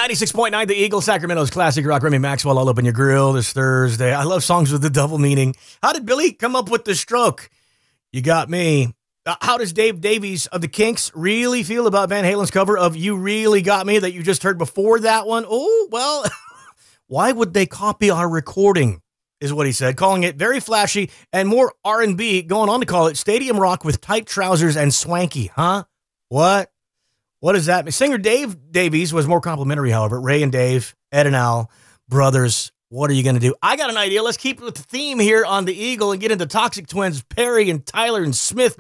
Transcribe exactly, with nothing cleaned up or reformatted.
ninety-six point nine The Eagle, Sacramento's classic rock. Remy Maxwell all up in your grill this Thursday. I love songs with the double meaning. How did Billy come up with the stroke? You got me. Uh, how does Dave Davies of the Kinks really feel about Van Halen's cover of You Really Got Me that you just heard before that one? Oh, well, why would they copy our recording, is what he said, calling it very flashy and more R and B, going on to call it stadium rock with tight trousers and swanky. Huh? What? What does that mean? Singer Dave Davies was more complimentary, however. Ray and Dave, Ed and Al, brothers. What are you going to do? I got an idea. Let's keep with the theme here on The Eagle and get into Toxic Twins, Perry and Tyler and Smith.